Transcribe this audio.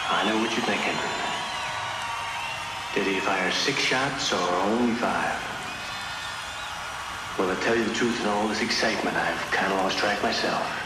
I know what you're thinking. Did he fire 6 shots or only 5? Well, to tell you the truth, in all this excitement, I've kind of lost track myself.